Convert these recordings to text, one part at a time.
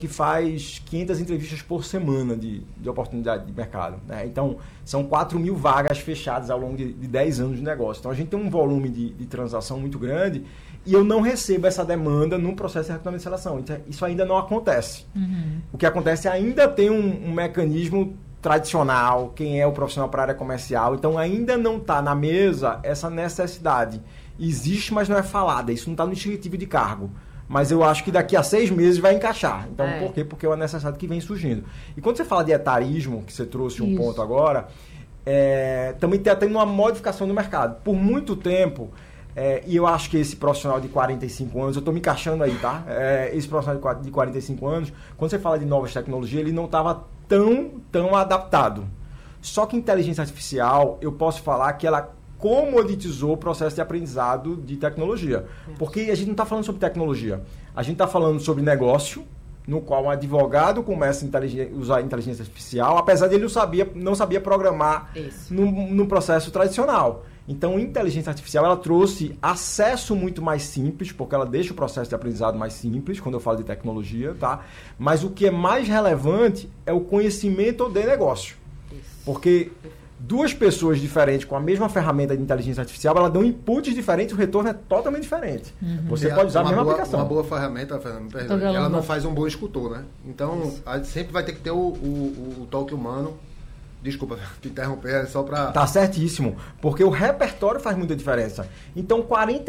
que faz 500 entrevistas por semana de oportunidade de mercado, né? Então, são 4.000 vagas fechadas ao longo de 10 anos de negócio. Então, a gente tem um volume de transação muito grande e eu não recebo essa demanda no processo de recrutamento e seleção. Isso ainda não acontece. O que acontece é ainda tem um mecanismo tradicional, quem é o profissional para a área comercial. Então, ainda não está na mesa essa necessidade. Existe, mas não é falada. Isso não está no descritivo de cargo. Mas eu acho que daqui a 6 meses vai encaixar. Então, por quê? Porque é uma necessidade que vem surgindo. E quando você fala de etarismo, que você trouxe um ponto agora, também está tendo uma modificação no mercado. Por muito tempo, e eu acho que esse profissional de 45 anos, eu estou me encaixando aí, tá? Esse profissional de 45 anos, quando você fala de novas tecnologias, ele não estava tão adaptado. Só que inteligência artificial, eu posso falar que ela comoditizou o processo de aprendizado de tecnologia. Porque a gente não está falando sobre tecnologia. A gente está falando sobre negócio, no qual um advogado começa a usar inteligência artificial, apesar de ele não sabia programar no processo tradicional. Então, a inteligência artificial ela trouxe acesso muito mais simples, porque ela deixa o processo de aprendizado mais simples, quando eu falo de tecnologia, tá? Mas o que é mais relevante é o conhecimento de negócio. Porque duas pessoas diferentes com a mesma ferramenta de inteligência artificial, elas dão inputs diferentes, o retorno é totalmente diferente. Você pode usar a mesma aplicação. Uma boa ferramenta, Fernando, ela não faz um bom escultor, né? Então, a gente sempre vai ter que ter o toque humano. Desculpa te interromper, só para... Tá certíssimo, porque o repertório faz muita diferença. Então,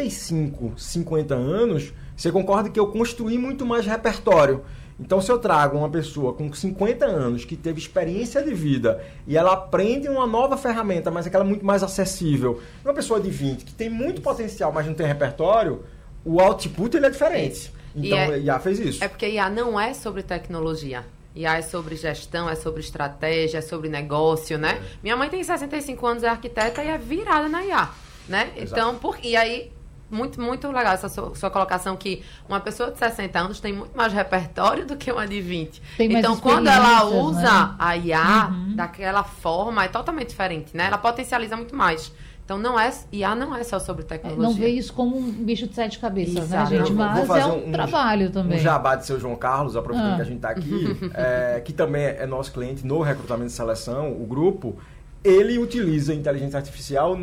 45, 50 anos, você concorda que eu construí muito mais repertório. Então, se eu trago uma pessoa com 50 anos que teve experiência de vida e ela aprende uma nova ferramenta, mas aquela muito mais acessível, uma pessoa de 20 que tem muito potencial, mas não tem repertório, o output ele é diferente. Então, a IA fez isso. É porque IA não é sobre tecnologia. IA é sobre gestão, é sobre estratégia, é sobre negócio, né? Minha mãe tem 65 anos, é arquiteta e é virada na IA, né? Exato. Então, e aí... Muito legal essa sua colocação, que uma pessoa de 60 anos tem muito mais repertório do que uma de 20. Então, quando ela usa a IA daquela forma, é totalmente diferente, né? Ela potencializa muito mais. Então, IA não é só sobre tecnologia. Não vê isso como um bicho de 7 cabeças, né, gente? Mas é um trabalho também. Um jabá de seu João Carlos, aproveitando que a gente está aqui, que também é nosso cliente no recrutamento e seleção, o grupo. Ele utiliza inteligência artificial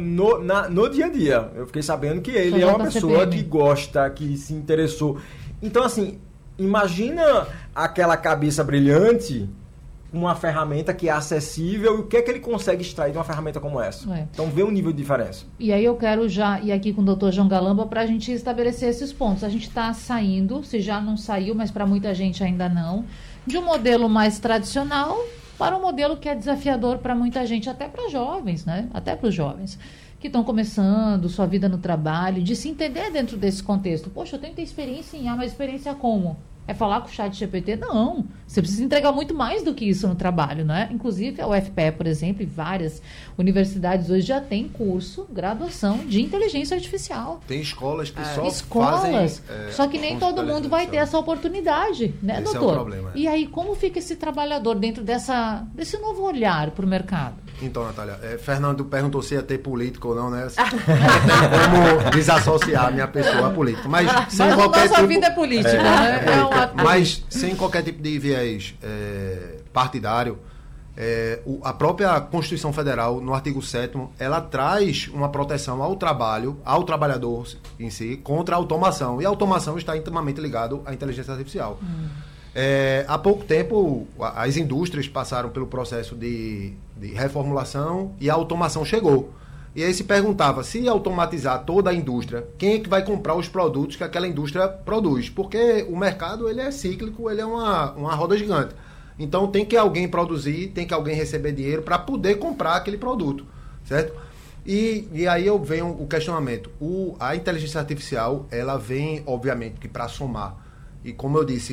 no dia a dia. Eu fiquei sabendo que ele é uma pessoa que gosta, que se interessou. Então, assim, imagina aquela cabeça brilhante, uma ferramenta que é acessível, e o que é que ele consegue extrair de uma ferramenta como essa? Então, vê um nível de diferença. E aí eu quero já ir aqui com o Dr. João Galamba para a gente estabelecer esses pontos. A gente está saindo, se já não saiu, mas para muita gente ainda não, de um modelo mais tradicional para um modelo que é desafiador para muita gente, até para jovens, né? Até para os jovens que estão começando sua vida no trabalho, de se entender dentro desse contexto. Poxa, eu tenho que ter experiência em IA, mas experiência como? É falar com o chat GPT? Não. Você precisa entregar muito mais do que isso no trabalho, né? Inclusive, a UFPE, por exemplo, e várias universidades hoje já têm curso, graduação de inteligência artificial. Tem escolas que só fazem... Só que nem todo mundo vai ter essa oportunidade, né, Esse doutor? É o problema. E aí, como fica esse trabalhador dentro desse novo olhar para o mercado? Então, Natália, Fernando perguntou se ia ter político ou não, né? Não tem como desassociar a minha pessoa a política. Mas sem qualquer nossa vida é política, né? Mas sem qualquer tipo de viés partidário, a própria Constituição Federal, no artigo 7º, ela traz uma proteção ao trabalhador em si, contra a automação. E a automação está intimamente ligada à inteligência artificial. Há pouco tempo, as indústrias passaram pelo processo de reformulação e a automação chegou. E aí se perguntava, se automatizar toda a indústria, quem é que vai comprar os produtos que aquela indústria produz? Porque o mercado ele é cíclico, ele é uma roda gigante. Então tem que alguém produzir, tem que alguém receber dinheiro para poder comprar aquele produto, certo? E aí venho o questionamento. A inteligência artificial, ela vem, obviamente, que para somar. E como eu disse,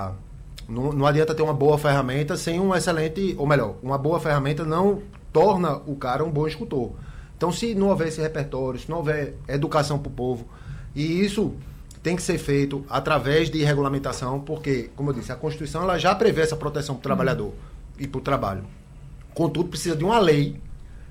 não adianta ter uma boa ferramenta sem um excelente, ou melhor, uma boa ferramenta não torna o cara um bom escultor. Então, se não houver esse repertório, se não houver educação para o povo, e isso tem que ser feito através de regulamentação, porque, como eu disse, a Constituição ela já prevê essa proteção para o trabalhador e para o trabalho. Contudo, precisa de uma lei,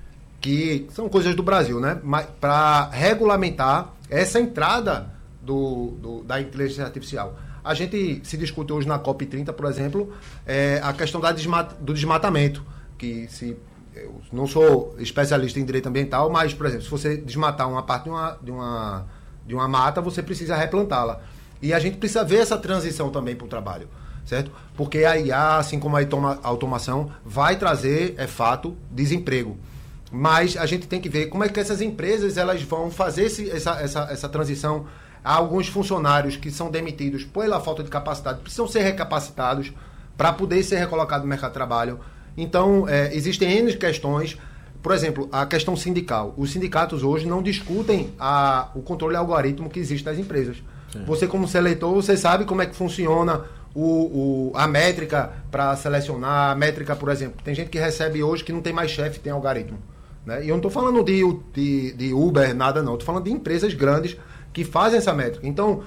que são coisas do Brasil, né? Para regulamentar essa entrada da inteligência artificial. A gente se discute hoje na COP30, por exemplo, a questão do desmatamento, que eu não sou especialista em direito ambiental, mas, por exemplo, se você desmatar uma parte de uma mata, você precisa replantá-la. E a gente precisa ver essa transição também para o trabalho, certo? Porque a IA, assim como a automação, vai trazer, é fato, desemprego. Mas a gente tem que ver como é que essas empresas elas vão fazer essa transição. Há alguns funcionários que são demitidos pela falta de capacidade, precisam ser recapacitados para poder ser recolocados no mercado de trabalho. Então, existem N questões. Por exemplo, a questão sindical. Os sindicatos hoje não discutem o controle algoritmo que existe nas empresas. Sim. Você, como seletor, você sabe como é que funciona a métrica para selecionar. A métrica, por exemplo, tem gente que recebe hoje que não tem mais chefe, tem algoritmo. Né? E eu não estou falando de Uber, nada não. Estou falando de empresas grandes que fazem essa métrica. Então,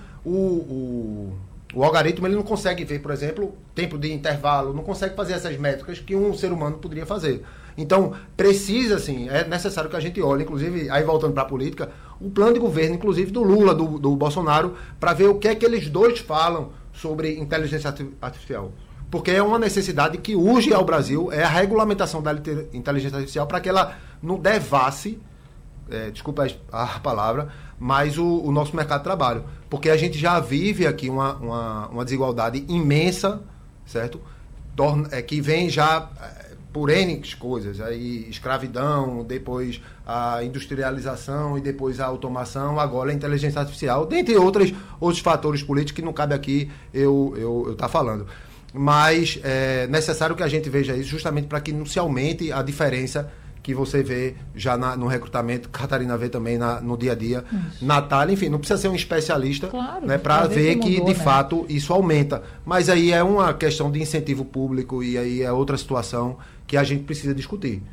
o algoritmo ele não consegue ver, por exemplo, tempo de intervalo, não consegue fazer essas métricas que um ser humano poderia fazer. Então, precisa, assim, é necessário que a gente olhe, inclusive, aí voltando para a política, o plano de governo, inclusive do Lula, do Bolsonaro, para ver o que é que eles dois falam sobre inteligência artificial. Porque é uma necessidade que urge ao Brasil, é a regulamentação da inteligência artificial para que ela não devasse, desculpa a palavra, mas o nosso mercado de trabalho. Porque a gente já vive aqui uma desigualdade imensa, certo? Que vem já por N coisas, aí escravidão, depois a industrialização e depois a automação, agora a inteligência artificial, dentre outros fatores políticos que não cabe aqui eu estar falando. Mas é necessário que a gente veja isso justamente para que não se aumente a diferença que você vê já no recrutamento, Catarina vê também no dia a dia, isso. Natália, enfim, não precisa ser um especialista, claro, né, para ver que de fato isso aumenta. Mas aí é uma questão de incentivo público e aí é outra situação que a gente precisa discutir.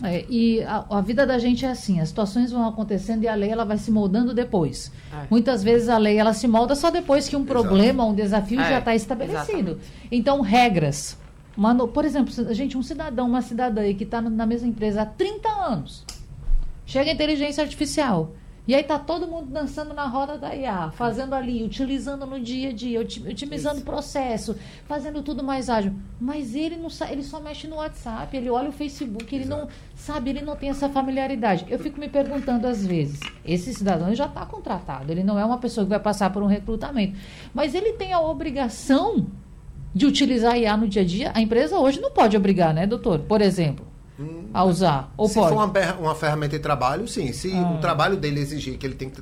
E a vida da gente é assim, as situações vão acontecendo e a lei ela vai se moldando depois. Muitas vezes a lei ela se molda só depois que um problema, um desafio já está estabelecido. Exatamente. Então, regras. Por exemplo, um cidadão, uma cidadã aí que está na mesma empresa há 30 anos, chega a inteligência artificial, e aí está todo mundo dançando na roda da IA, fazendo ali, utilizando no dia a dia, otimizando o processo, fazendo tudo mais ágil. Mas ele não sabe, ele só mexe no WhatsApp, ele olha o Facebook, ele não sabe, ele não tem essa familiaridade. Eu fico me perguntando às vezes, esse cidadão já está contratado, ele não é uma pessoa que vai passar por um recrutamento, mas ele tem a obrigação de utilizar a IA no dia a dia. A empresa hoje não pode obrigar, né, doutor? Por exemplo, a usar. Ou se pode? for uma ferramenta de trabalho, sim. Se o trabalho dele exigir que ele tem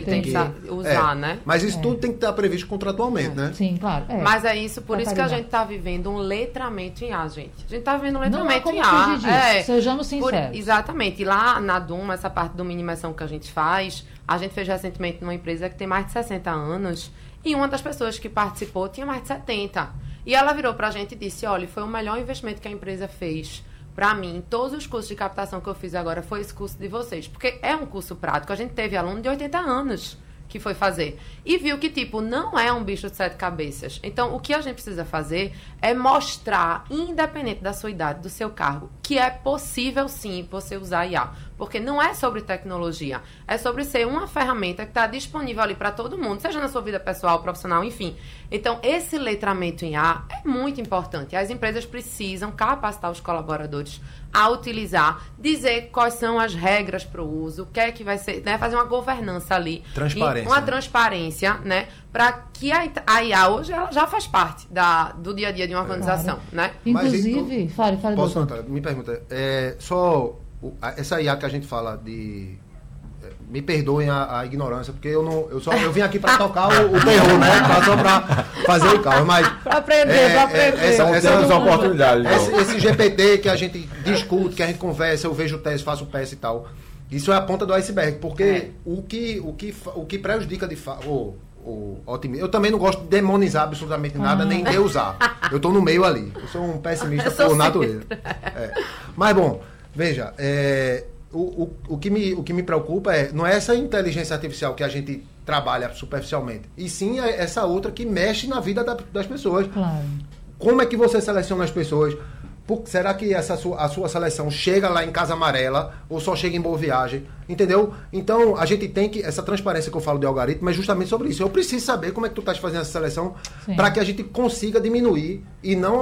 que usar, né? Mas isso tudo tem que estar previsto contratualmente, né? Sim, claro. Mas é isso, por isso que a gente está vivendo um letramento em IA, gente. A gente está vivendo um letramento em IA. Sejamos sinceros. Exatamente. E lá na Duma, essa parte de minimização que a gente fez recentemente numa empresa que tem mais de 60 anos, e uma das pessoas que participou tinha mais de 70. E ela virou pra gente e disse, olha, foi o melhor investimento que a empresa fez pra mim. Todos os cursos de captação que eu fiz agora foi esse curso de vocês. Porque é um curso prático. A gente teve aluno de 80 anos que foi fazer. E viu que, não é um bicho de 7 cabeças. Então, o que a gente precisa fazer é mostrar, independente da sua idade, do seu cargo, que é possível, sim, você usar IA. Porque não é sobre tecnologia. É sobre ser uma ferramenta que está disponível ali para todo mundo, seja na sua vida pessoal, profissional, enfim. Então, esse letramento em IA é muito importante. As empresas precisam capacitar os colaboradores a utilizar, dizer quais são as regras para o uso, o que é que vai ser, né, fazer uma governança ali. Transparência. Uma transparência, né, para que a IA hoje ela já faz parte do dia a dia de uma organização, né? Inclusive, fale, posso, Natália, me pergunta, essa IA que a gente fala de... Me perdoem a ignorância, porque eu vim aqui para tocar o terror, né? Só para fazer o carro, mas... Para aprender, Essa oportunidade. Esse GPT que a gente discute, que a gente conversa, eu vejo o teste, faço o teste e tal. Isso é a ponta do iceberg, porque o que prejudica de fato... Eu também não gosto de demonizar absolutamente nada, nem de usar. Eu estou no meio ali. Eu sou um pessimista por natureza. Mas, bom, veja... O que me preocupa não é essa inteligência artificial que a gente trabalha superficialmente, e sim essa outra que mexe na vida das pessoas. Claro. Como é que você seleciona as pessoas? Será que a sua seleção chega lá em Casa Amarela ou só chega em Boa Viagem? Entendeu? Então, a gente tem que... Essa transparência que eu falo de algoritmo é justamente sobre isso. Eu preciso saber como é que tu estás fazendo essa seleção para que a gente consiga diminuir e não